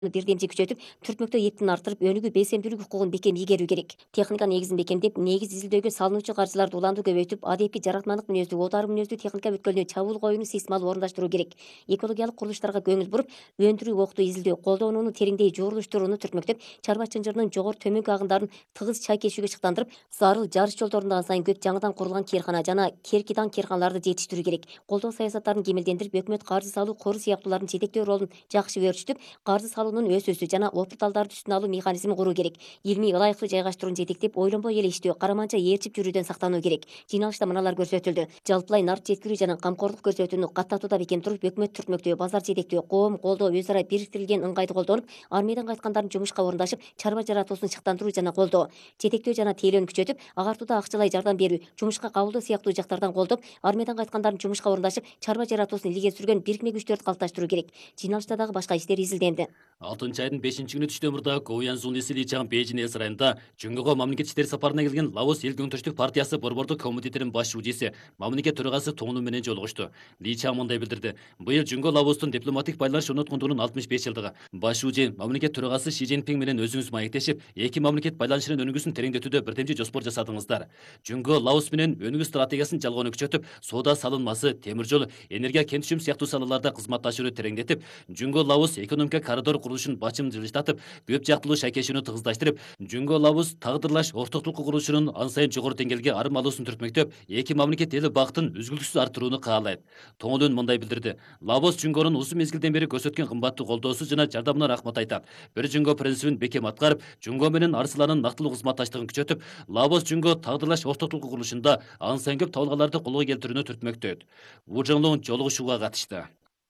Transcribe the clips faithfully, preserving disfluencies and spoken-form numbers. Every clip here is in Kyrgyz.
бирдемчи күчөтүп, түртмөктө эптин артырып, өнүгүү белсемдүүлүк укугун бекем ийгерүү керек. Техника негизин бекемдеп, негиз изилдөөгө салынуучу каржыларды уланды көбөйтүп, адепки жаратмандык мүнөздүү, оодары мүнөздүү техника бүткөлүнө чабуул коюуну системалуу орундаштыруу керек. Экологиялык курулуштарга көңүл буруп, өндүрүү, окутуу, изилдөө, колдонууну тереңдей жуурулуштурууну түртмөктөп, чарба чынжырынын жогору төмөнкү агындарын тыгыз чай кешүүгө чыктандырып, зарыл жарыш жолдорунда ан сайын көп жаңыдан курулган кээрхана жана керкидан кээрханаларды жетиштирүү керек. Колдоо саясаттарын кемелдендирип, өкмөт каржы салуу кору сыяктуулардын жетектөө ролун жакшы өрчүтүп, каржы салуунун өсүүсү жана опурталдарды үстүнө алуу механизмин куруу керек. Илмий ылайыктуу жайгаштырууну жетектеп, ойлонбой эле иштөө, караманча ээрчип жүрүүдөн сактануу керек. Жыйналышта мыналар көрсөтүлдү: жалпылай нарк жеткирүү жана камкорлук көрсөтүүнү каттатууда бекем туруп, өкмөт түртмөктөө, базар жетектөө, коом колдоо өз ара бириктирилген ыңгайды колдонуп, армиядан кайткандардын жумушка орундашып, чарба жаратуусун чыктандыруу жана колдоо. Жетектөө жана тейлөөнү күчөтүп, агартууда акчалай жардам берүү, жумушка кабылдоо сыяктуу жактардан колдоп, армиядан кайткандардын жумушка орундашып, чарба жаратуусун илгери сүргөн бирикме күчтөрдү калыпташтыруу керек. Жыйналышта дагы башка иштер изилденди. алтынчы айдын бешинчи күнү түштөмүрдө Гоуян Зунлиси Личан Бейжин эл сарайында Жүнгөгө мамлекет иштери сапарына келген Лаос эл көңтүрүштүк партиясы борбордук комитетинин баш шужиси, мамлекет төрагасы Тоңну менен жолугушту. Личан мындай билдирди: быйыл Жүнгө Лаостун дипломатик байланыш орноткондугунун алтымыш беш жылдыгы. Баш шужи мамлекет төрагасы Ши Цзиньпин менен өзүңүз маектешип, эки мамлекет байланышынын өнүгүүсүн тереңдетүүдө бирдемчи жоспор жасадыңыздар. Жүнгө Лаос менен өнүгүү стратегиясын жалгоону күчөтүп, соода салынмасы, темир жол, энергия кентүшүм сыяктуу салаларда кызматташууну тереңдетип, Жүнгө Лаос экономика коридор курулушун бачым жылыштатып, көп жактылуу шайкешүүнү тыгыздаштырып, Жүнгө Лаос тагдырлаш ортоктулук курулушунун ан сайын жогору деңгээлге арым алуусун түртмөктөп, эки мамлекет эли багытын үзгүлтүксүз арттырууну каалайт. Тоңолун мындай билдирди: Лаос Жүнгөнүн узун мезгилден бери көрсөткөн кымбаттуу колдоосу жана жардамына рахмат айтат. Бир Жүнгө принцибин бекем аткарып, Жүнгө менен Арсыланын нактылуу кызматташтыгын күчөтүп, Лаос Жүнгө тагдырлаш ортоктулук курулушунда ан сайын көп табылгаларды колго келтирүүнү түртмөктөйт. Вужоңлоң жолугушууга катышты.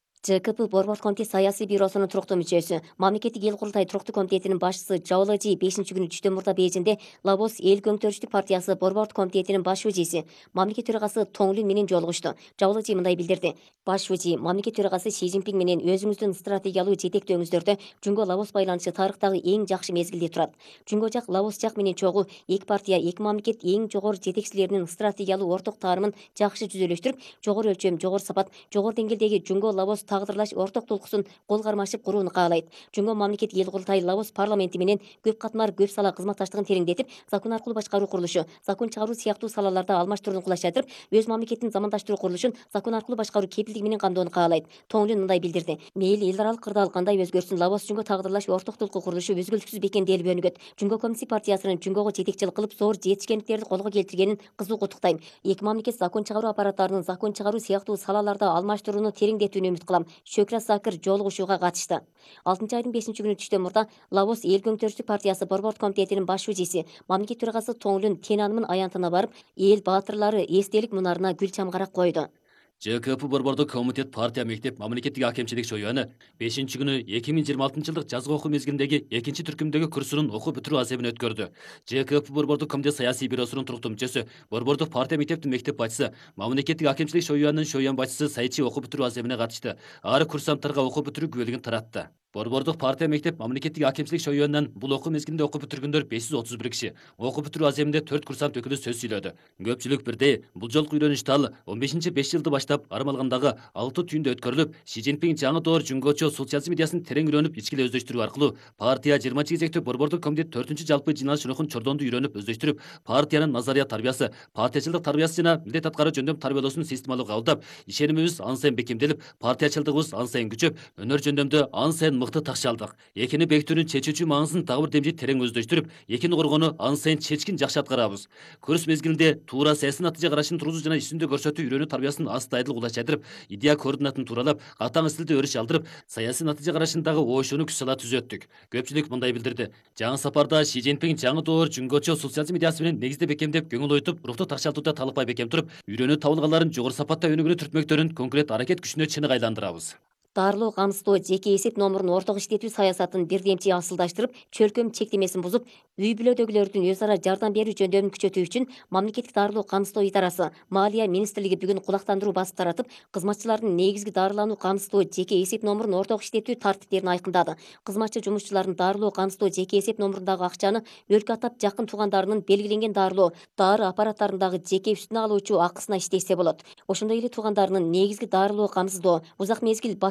ЖКП Борбор комитет саясий бюросунун туруктуу мүчөсү, мамлекеттик эл курултай туруктуу комитетинин башчысы Жао Лежи бешинчи күнү түштөмүрдө Бейжиңде Лаос эл көңтүрүштүк партиясы борбор комитетинин баш шужиси, мамлекет төрагасы Тоңлун менен жолугушту. Жао Лежи мындай билдирди: баш шужи, мамлекет төрагасы Ши Цзиньпин менен өзүңүздүн стратегиялуу жетектөөңүздөрдө Жүнгө Лаос байланышы тарыхтагы эң жакшы мезгилде турат. Жүнгө жак Лаос жак менен чогуу эки партия, эки мамлекет эң жогору жетекчилеринин стратегиялуу орток таарымын жакшы жүзөлөштүрүп, жогору өлчөм, жогору сапат, жогору деңгээлдеги Жүнгө Лаос тагдырлаш ортоктулуксун кол кармашып курууну каалайт. Жүнгө мамлекет эл курултайы Лаос парламенти менен көп катмар, көп сала кызматташтыгын тереңдетип, закон аркылуу башкаруу курулушу, закон чыгаруу сыяктуу салаларда алмаштырууну кулайчатырып, өз мамлекетин замандаштыруу курулушун закон аркылуу башкаруу кепилдиги менен камдоону каалайт. Тоңлун мындай билдирди: мейли эл аралык кырдаал кандай өзгөрсүн, Лаос Жүнгө тагдырлаш ортоктулукку курулушу үзгүлтүксүз бекемделип өнүгөт. Жүнгө коммунистик партиясынын Жүнгөгө жетекчилик кылып, зор жетишкендиктерди колго келтиргенин кызуу куттуктайм. Эки мамлекет закон чыгаруу аппараттарынын закон чыгаруу сыяктуу салаларда алмаштырууну тереңдетүүнү үмүт кылам. Шөкрат Сакыр жолугушууга катышты. алтынчы айдын бешинчи күнү түштөмүрдө Лаос эл көңтүрүштүк партиясы борбор комитетинин баш шужиси, мамлекет төрагасы Тоңлун Тенанымын аянтына барып, эл баатырлары эстелик мунарына гүл чамгарак койду. ЖКП борбордук комитет партия мектеп мамлекеттик акимчилик шоюаны бешинчи күнү эки миң жыйырма алтынчы жылдык жазгы окуу мезгилиндеги экинчи түркүмдөгү курсунун окуу бүтүрүү азебин өткөрдү. ЖКП борбордук комитет саясий бюросунун туруктуу мүчөсү, борбордук партия мектептин мектеп башчысы, мамлекеттик акимчилик шоюанын шоюан башчысы Сайчи окуу бүтүрүү азебине катышты. Ар курсанттарга окуу бүтүрүү күбөлүгүн таратты. Борбордук партия мектеп мамлекеттик акимчилик шоюанынан бул окуу мезгилинде окуу бүтүргөндөр беш жүз отуз бир киши. Окуу бүтүрүү аземинде төрт курсант өкүлү сөз сүйлөдү. Көпчүлүк бирдей, бул жолку үйрөнүш тал он бешинчи беш жылды баштап арым алгандагы алты түйүндө өткөрүлүп, Ши Цзиньпин жаңы доор Жүнгөчө социализм идеясын терең үйрөнүп, ичкиле өздөштүрүү аркылуу партия жыйырманчы кезектүү борбордук комитет төртүнчү жалпы жыйналыш рухун чордонду үйрөнүп, өздөштүрүп, партиянын назарият тарбиясы, партиячылык тарбиясы жана милдет аткаруу жөндөм тарбиялоосун системалуу кабылдап, ишенимибиз ан сайын бекемделип, партиячылыгыбыз ан сайын күчөп, өнөр жөндөмдө ан сайын мыкты такшалдык. Экини бекитүүнүн чечүүчү маңызын дагы бир демжи терең өздөштүрүп, экини коргоону ан сайын чечкин жакшы аткарабыз. Курс мезгилинде туура саясий натыйжа карашын туруусу жана ишүндө көрсөтүү үйрөнүү тарбиясын астайдыл улачатырып, идея координатын тууралап, катаң стилде өрүш алдырып, саясий натыйжа карашындагы оошууну күч сала түзөттүк. Көпчүлүк мындай билдирди: жаңы сапарда Ши Цзиньпин жаңы доор Жүнгөчө социализм идеясы менен негизде бекемдеп, көңүл ойтуп, рухту такшалтууда талыкпай бекем туруп, үйрөнүү табылгаларын жогору сапатта өнүгүүнү түртмөктөрүн конкрет аракет күчүнө чыныгы айландырабыз. Дарылоо, камсыздоо, жеке эсеп номурун орток иштетүү саясатын бирдемчи асылдаштырып, чөлкөм чектемесин бузуп, үй бүлөдөгүлөрдүн өз ара жардам берүү жөндөмүн күчөтүү үчүн мамлекеттик дарылоо, камсыздоо идарасы, Маалия министрлиги бүгүн кулактандыруу басып таратып, кызматчылардын негизги дарылануу, камсыздоо, жеке эсеп номурун орток иштетүү тартиптерин айкындады. Кызматчы жумушчулардын дарылоо, камсыздоо, жеке эсеп номурундагы акчаны өлкө атап жакын туугандарынын белгиленген дарылоо, дары аппараттарындагы жеке үстүнө алуучу акысына иштетсе болот. Ошондой эле туугандарынын негизги дарылоо, камсыздоо, узак мезгил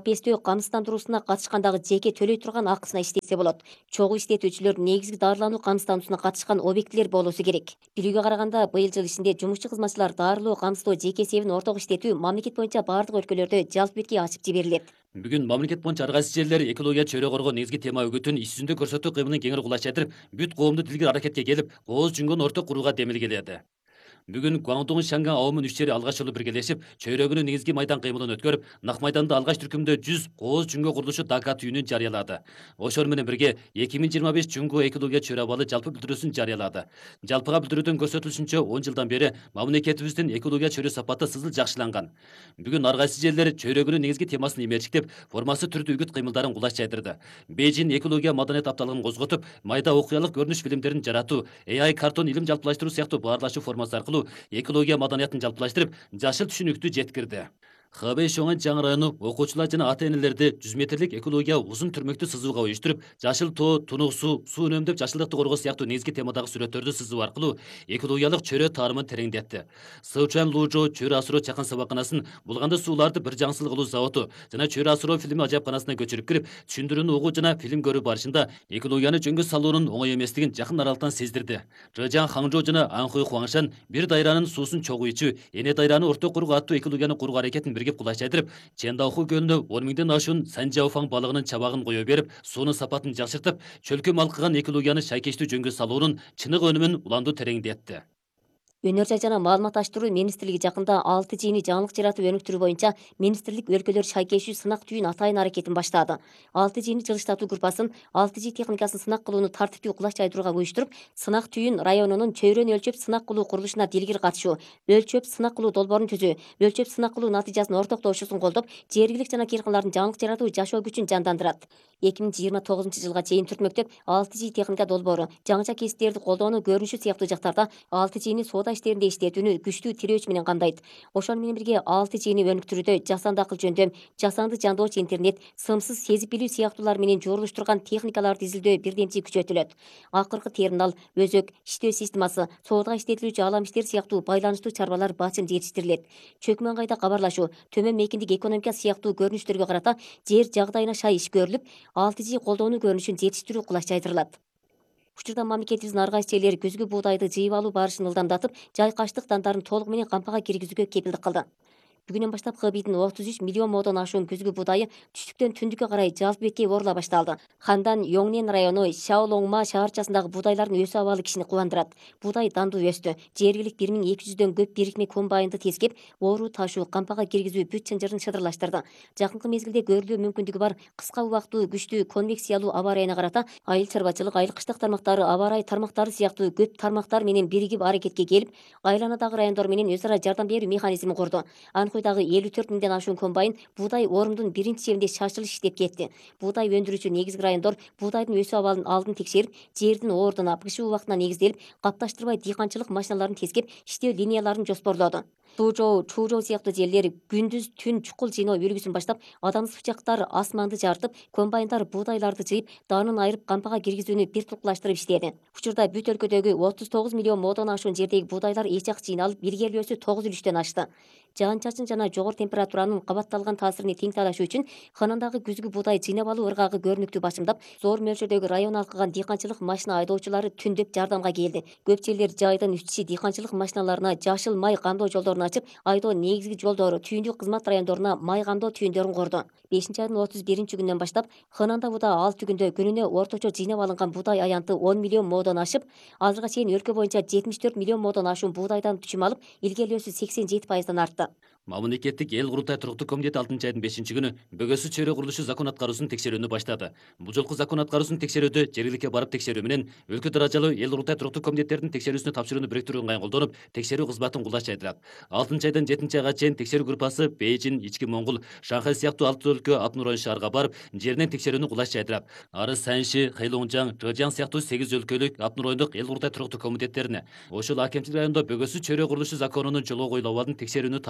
эстөө камсыздандыруусуна катышкандагы жеке төлөй турган акысына иштесе болот. Чогуу иштетүүчүлөр негизги дарылануу камсыздандыруусуна катышкан объектилер болуусу керек. Билүүгө караганда, быйыл жыл ичинде жумушчу кызматчылар дарылоо, камсыздоо жеке эсебинен ортого иштетүү мамлекет боюнча бардык өлкөлөрдө жалпы бетке ачып жиберилет. Бүгүн мамлекет боюнча ар кайсы жерлер экология чөйрө коргоо негизги тема өгүтүн иш жүзүндө көрсөтүү кыймылын кеңири кулачайтырып, бүт коомду тилгир аракетке келип, кооз жүнгөн орто курууга демилгеледи. Бүгүн Гуандун Шанган аумун үч жери алгач жолу биргелешип, чөйрөгүнүн негизги майдан кыймылын өткөрүп, Нак майданда алгач түркүмдө жүз кооз жүнгө курулушу дака түйүнүн жарыялады. Ошол менен бирге эки миң жыйырма беш жүнгө экология чөйрө абалы жалпы билдирүүсүн жарыялады. Жалпыга билдирүүдөн көрсөтүлүшүнчө он жылдан бери мамлекетибиздин экология чөйрө сапаты сызыл жакшыланган. Бүгүн ар кайсы жерлер чөйрөгүнүн негизги темасын имечиктеп, формасы түрдүү үгүт кыймылдарын кулаш жайдырды. Бейжин экология маданият апталыгын козготуп, майда окуялык көрүнүш фильмдерин жаратуу, A I картон илим жалпылаштыруу сыяктуу баарлашуу формасы аркылуу экология маданиятын жалпылаштырып, жашыл түшүнүктү жеткирди. Хабей Шоңан жаңы району окуучулар жана ата энелерди жүз метрлик экология узун түрмөктү сызууга уюштуруп, жашыл тоо, тунук суу, суу үнөмдөп жашылдыкты коргоо сыяктуу негизги темадагы сүрөттөрдү сызуу аркылуу экологиялык чөйрө таарымын тереңдетти. Сычуан Лужо чөйрө асыроо чакан сабаканасын, булганды сууларды бир жаңсыл кылуу заводу жана чөйрө асыроо фильми ажайапканасына көчүрүп кирип, түшүндүрүүнү угуу жана фильм көрүү барышында экологияны жөнгө салуунун оңой эместигин жакын аралыктан сездирди. Жэжан Хаңжо жана Анхуй Хуаңшан бир дайранын суусун чогуу ичүү, эне дайраны орто куруу аттуу экологияны куруу аракетин биргеп кулачайдырып, Чендаоху көлүнө он миңден ашуун Санжаофаң балыгынын чабагын кое берип, суунун сапатын жакшыртып, чөлкө малкыган экологияны шайкештүү жөнгө салуунун чыныгы өнүмүн уланду тереңдетти. Өнөр жай жана маалымат аштыруу министрлиги жакында алты жийини жаңылык жаратып өнүктүрүү боюнча министрлик өлкөлөр шайкешүү сынак түйүн атайын аракетин баштады. алты жийини жылыштатуу группасын алты жий техникасын сынак кылууну тартиптүү кулаш жайдырууга уюштуруп, сынак түйүн районунун чөйрөнү өлчөп сынак кылуу курулушуна дилгир катышуу, өлчөп сынак кылуу долбоорун түзүү, өлчөп сынак кылуу натыйжасын ортоктошуусун колдоп, жергилик жана кыйркылардын жаңылык жаратуу жашоо күчүн жандандырат. эки миң жыйырма тогузунчу жылга чейин түрмөктөп алты жий техника долбоору, жаңыча кесиптерди колдоонун көрүнүшү сыяктуу жактарда алты жийини соода иштеринде иштетүүнү күчтүү тирөөч менен камдайт. Ошол менен бирге алты жийини өнүктүрүүдө жасанды акыл жөндөм, жасанды жандоочу интернет, сымсыз сезип билүү сыяктуулар менен жорулуштурган техникаларды изилдөө бирдемчи күчөтүлөт. Акыркы терминал, өзөк, иштөө системасы, соодага иштетилүүчү алам иштер сыяктуу байланыштуу чарбалар бачын жетиштирилет. Чөкмөн кайда кабарлашуу, төмөн мейкиндик экономика сыяктуу көрүнүштөргө карата жер жагдайына шай иш көрүлүп, алты жий колдоону көрүнүшүн жетиштирүү кулаш жайдырылат. Учурда мамлекетибиздин ар кайсы жерлери күзгү буудайды жыйып алуу барышын ылдамдатып, жайкаштык дандарын толугу менен кампага киргизүүгө кепилдик кылды. Бүгүнөн баштап Хэбийдин отуз үч миллион модон ашуун күзгү буудайы түштүктөн түндүккө карай жалпы бетке орула башталды. Хандан Йоңнен району Шаолоңма шаарчасындагы буудайлардын өсүү абалы кишини кубандырат. Буудай дандуу өстү. Жергилик бир миң эки жүздөн көп бирикме комбайнды тескеп, оруу ташуу, кампага киргизүү бүт чынжырын шыдырлаштырды. Жакынкы мезгилде көрүлүү мүмкүндүгү бар кыска убактуу күчтүү конвекциялуу аба ырайына карата айыл чарбачылык, айыл кыштык тармактары, аба ырайы тармактары сыяктуу көп тармактар менен биригип аракетке келип, айланадагы райондор менен өз ара жардам берүү механизмин курду. Анхуйдагы элүү төрт миңден ашуун комбайн буудай орумдун биринчи жебинде шашылыш иштеп кетти. Буудай өндүрүүчү негизги райондор буудайдын өсүү абалын алдын текшерип, жердин оордуна, бышуу убактына негизделип, капташтырбай дыйканчылык машиналарын тескеп, иштөө линияларын жоспорлоду. Сужоо, Чужоо сыяктуу жерлер күндүз түн чукул жыйноо үлгүсүн баштап, адамсыз бычактар асманды жартып, комбайндар буудайларды жыйып, даанын айырып кампага киргизүүнү бир туклаштырып иштеди. Учурда бүт өлкөдөгү отуз тогуз миллион модон ашуун жердеги буудайлар эч жак жыйналып, биргелөөсү тогуз үлүштөн ашты. Жаан-чачын жана жогору температуранын кабатталган таасирин тең талашуу үчүн ханандагы күзгү буудай жыйнап алуу ыргагы көрүнүктүү башымдап, зор мөлчөрдөгү район алкыган дыйканчылык машина айдоочулары түндөп жардамга келди. Көп жерлер жайдын иччи дыйканчылык машиналарына жашыл май камдоо жолдорун ачып, айдоо негизги жолдору, түйүндүк кызмат райондоруна май камдоо түйүндөрүн курду. бешинчи айдын отуз биринчи күнүнөн баштап Хананда буда алты күндө күнүнө орточо жыйнап алынган буудай аянты он миллион модон ашып, азыркыга чейин өлкө боюнча жетимиш төрт миллион модон ашуун буудайдан түчүм алып, илгерилөөсү сексен жети пайыздан артты. Мамлекеттик эл курултай туруктуу комитети алтынчы айдын бешинчи күнү бөгөсү чөйрө курулушу закон аткаруусунун текшерүүнү баштады. Бул жолку закон аткаруусунун текшерүүдө жергиликке барып текшерүү менен өлкө даражалуу эл курултай туруктуу комитеттердин текшерүүсүнө тапшырууну бириктирүү ыңгайын колдонуп, текшерүү кызматын кулаш жайдырат. алтынчы айдан жетинчи айга чейин текшерүү группасы Бейжин, Ички Моңгол, Шанхай сыяктуу алты өлкө Апнуройн шаарга барып, жеринен текшерүүнү кулаш жайдырат. Ары Санши, Хэйлоңжаң, Жэжан сыяктуу сегиз өлкөлүк Апнуройндук эл курултай туруктуу комитеттерине ошол акемчилик райондо бөгөсү чөйрө курулушу законунун жолго коюлуу абалын текшерүүнү тапшырат.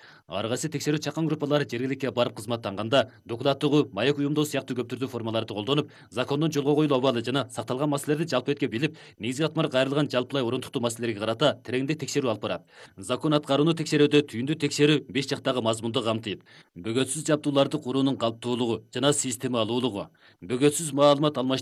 Ар кайсы текшерүү чакан группалары жергиликке барып кызматтанганда докладтыгы, маек уюмдоо сыяктуу көп түрдүү формаларды колдонуп, закондун жолго коюлуу абалы жана сакталган маселелерди жалпы этке билип, негизги катмар кайрылган жалпылай орунтуктуу маселелерге карата тереңдик текшерүү алып барат. Закон аткарууну текшерүүдө түйүндү текшерүү беш жактагы мазмунду камтыйт. Бөгөтсүз жабдууларды куруунун калыптуулугу жана системалуулугу, бөгөтсүз маалымат алмаштыруу